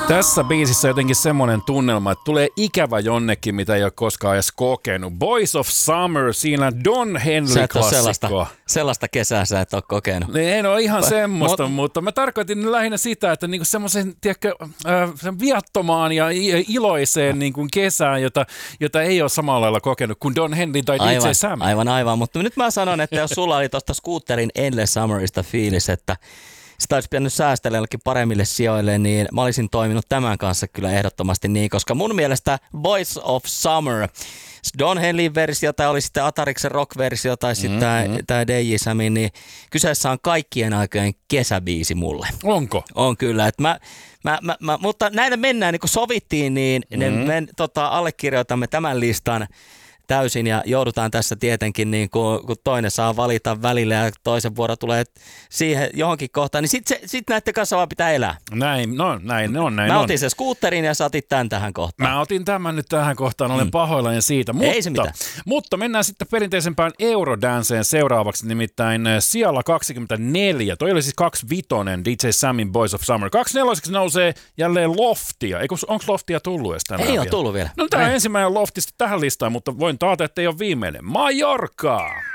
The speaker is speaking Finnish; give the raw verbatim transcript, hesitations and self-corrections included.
Tässä biisissä jotenkin semmoinen tunnelma, että tulee ikävä jonnekin, mitä ei ole koskaan edes kokenut. Boys of Summer, siinä Don Henley-klassikko. Sellaista, sellaista kesää sä et ole kokenut. Ei ole ihan semmoista, Mut, mutta mä tarkoitin lähinnä sitä, että niinku semmoisen tiedätkö, äh, viattomaan ja iloiseen niinku kesään, jota, jota ei ole samalla lailla kokenut kuin Don Henley tai aivan, D J Sam. Aivan, aivan. Mutta nyt mä sanon, että jos sulla oli tuosta Scooterin Endless Summerista fiilis, että sitä olisi pitänyt säästellä jollekin paremmille sijoille, niin mä olisin toiminut tämän kanssa kyllä ehdottomasti niin, koska mun mielestä Voice of Summer, Don Henleyn versio tai oli sitten Atariksen rock-versio tai sitten mm-hmm. tämä D J Samin, niin kyseessä on kaikkien aikojen kesäbiisi mulle. Onko? On kyllä, että mä, mä, mä, mä, mutta näitä mennään niin kuin sovittiin, niin mm-hmm. ne, me tota, allekirjoitamme tämän listan täysin ja joudutaan tässä tietenkin, niin kun, kun toinen saa valita välillä ja toisen vuoro tulee siihen johonkin kohtaan, niin sitten sit näiden kanssa vaan pitää elää. Näin, no näin on, näin Mä on. otin sen Scooterin ja sä otit tämän tähän kohtaan. Mä otin tämän nyt tähän kohtaan, olen mm. pahoillani siitä, mutta, Ei se mitään. mutta mennään sitten perinteisempään Eurodanceen seuraavaksi, nimittäin sijalla kaksikymmentäneljä, toi oli siis kaksikymmentäviisi D J Samin Boys of Summer. kaksikymmentäneljä nousee jälleen Loftia, eikö onko Loftia tullut edes tänään? Ei vielä? ole tullut vielä. No tämä ensimmäinen Loftista tähän listaan, mutta voin taata, että ei ole viimeinen. Mallorca!